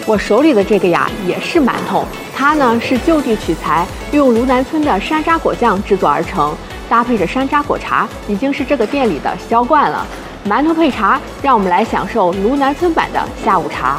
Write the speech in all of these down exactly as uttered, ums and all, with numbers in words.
我手里的这个呀也是馒头，它呢是就地取材，用卢南村的山楂果酱制作而成，搭配着山楂果茶，已经是这个店里的销冠了。馒头配茶，让我们来享受卢南村版的下午茶。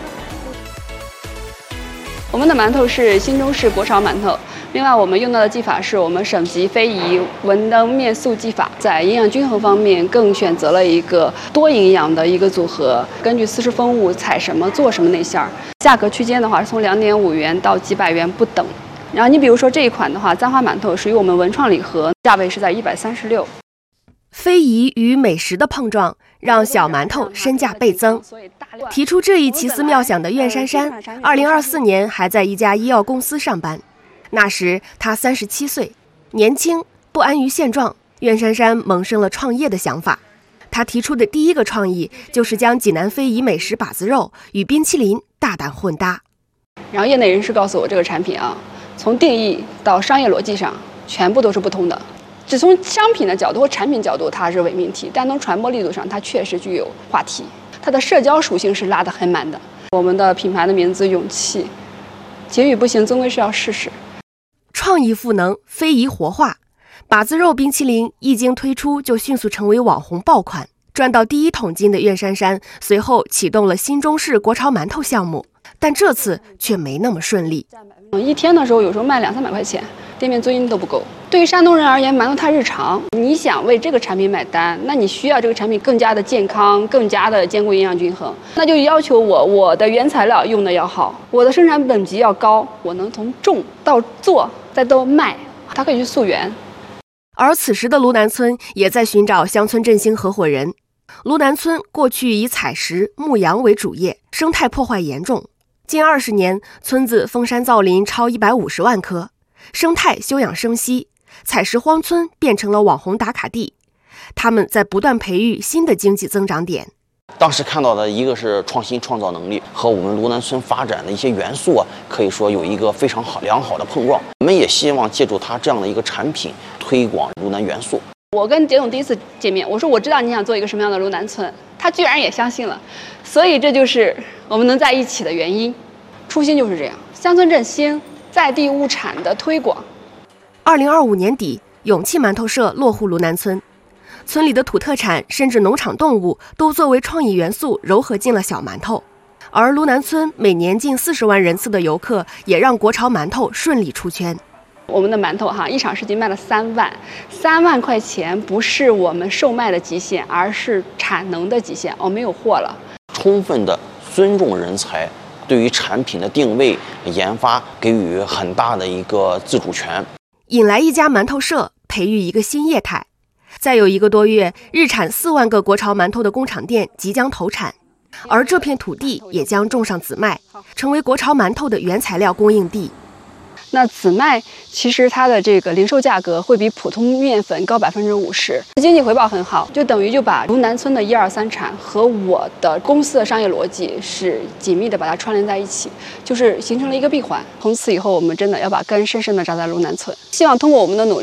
我们的馒头是新中式国潮馒头。 另外，我们用到的技法是我们省级非遗文登面素技法，在营养均衡方面更选择了一个多营养的一个组合，根据四时风物采什么做什么内馅儿。价格区间的话是从两点五元到几百元不等。然后你比如说这一款的话，簪花馒头属于我们文创礼盒，价位是在一百三十六。 非遗与美食的碰撞，让小馒头身价倍增。提出这一奇思妙想的苑珊珊，二零二四年还在一家医药公司上班。 那时他三十七岁，年轻不安于现状，苑珊珊萌生了创业的想法。他提出的第一个创意就是将济南非遗美食把子肉与冰淇淋大胆混搭。 然后业内人士告诉我，这个产品啊，从定义到商业逻辑上全部都是不通的。只从商品的角度或产品角度它是伪命题，但从传播力度上它确实具有话题，它的社交属性是拉得很满的。我们的品牌的名字勇气，结语不行，终归是要试试。 创意赋能，非遗活化，把子肉冰淇淋一经推出就迅速成为网红爆款，赚到第一桶金的苑珊珊随后启动了新中式国潮馒头项目，但这次却没那么顺利。 一天的时候有时候卖两三百块钱，店面租金都不够。对于山东人而言，馒头太日常，你想为这个产品买单，那你需要这个产品更加的健康，更加的兼顾营养均衡，那就要求我我的原材料用的要好，我的生产等级要高，我能从种到做。 再到卖，它可以去溯源。 而此时的卢南村也在寻找乡村振兴合伙人。卢南村过去以采石、牧羊为主业，生态破坏严重。近二十年，村子封山造林超一百五十万棵，生态休养生息，采石荒村变成了网红打卡地。他们在不断培育新的经济增长点。 当时看到的一个是创新创造能力和我们卢南村发展的一些元素啊，可以说有一个非常好良好的碰撞。我们也希望借助它这样的一个产品推广卢南元素。 我跟杰总第一次见面，我说我知道你想做一个什么样的卢南村，他居然也相信了，所以这就是我们能在一起的原因。初心就是这样，乡村振兴，在地物产的推广。 二零二五年底，勇气馒头社落户卢南村。 村里的土特产甚至农场动物都作为创意元素糅合进了小馒头，而卢南村每年近四十万人次的游客也让国潮馒头顺利出圈。 我们的馒头哈，一场市集卖了三万，三万块钱不是我们售卖的极限，而是产能的极限。哦，没有货了。 充分的尊重人才，对于产品的定位、研发给予很大的一个自主权， 引来一家馒头社，培育一个新业态。 再有一个多月，日产四万个国潮馒头的工厂店即将投产，而这片土地也将种上紫麦，成为国潮馒头的原材料供应地。 那紫麦其实它的这个零售价格会比普通面粉高百分之五十，经济回报很好，就等于就把卢南村的一二三产和我的公司的商业逻辑是紧密的把它串联在一起，就是形成了一个闭环。从此以后，我们真的要把根深深的扎在卢南村，希望通过我们的努力。